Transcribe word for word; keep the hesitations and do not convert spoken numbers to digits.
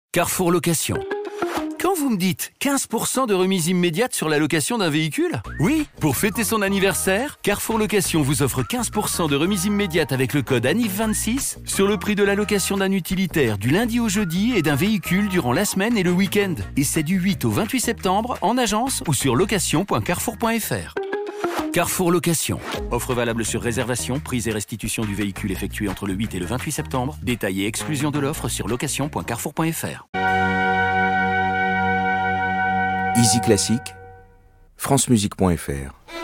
Carrefour Location. Quand vous me dites quinze pour cent de remise immédiate sur la location d'un véhicule? Oui, pour fêter son anniversaire, Carrefour Location vous offre quinze pour cent de remise immédiate avec le code A N I F vingt-six sur le prix de la location d'un utilitaire du lundi au jeudi et d'un véhicule durant la semaine et le week-end. Et c'est du huit au vingt-huit septembre en agence ou sur location point carrefour point f r. Carrefour Location. Offre valable sur réservation, prise et restitution du véhicule effectuée entre le huit et le vingt-huit septembre. Détail et exclusion de l'offre sur location point carrefour point f r. Easy Classique, francemusique point f r.